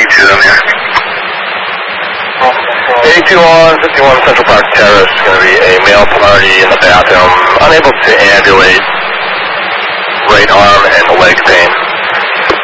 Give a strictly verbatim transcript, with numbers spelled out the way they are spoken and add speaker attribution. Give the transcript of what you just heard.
Speaker 1: eighty-two in there.
Speaker 2: eighty-two on fifty-one Central Park Terrace. Going to be a male party in the bathroom, unable to ambulate.